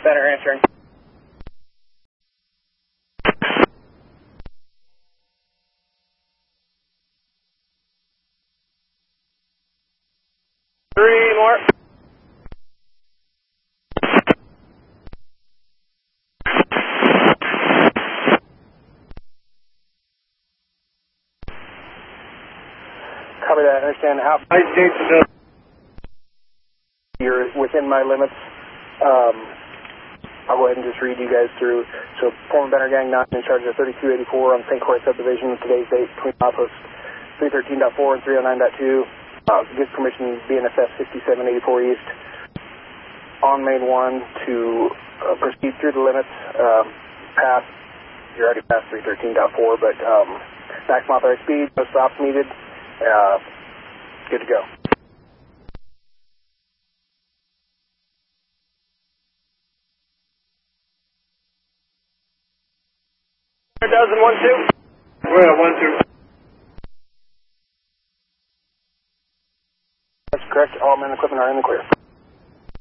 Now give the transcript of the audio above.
Center answering. Three more. Copy that. Understand. How you're within my limits. I'll go ahead and just read you guys through. So, former Banner Gang 9 in charge of 3284 on St. Croix subdivision. Today's date between outposts 313.4 and 309.2. Gives permission BNSF 6784 East on Main 1 to proceed through the limits. Past, you're already past 313.4, but maximum authorized speed, no stops needed. Good to go. Dozen 1-2. Well, 1-2. That's correct. All men and equipment are in the clear.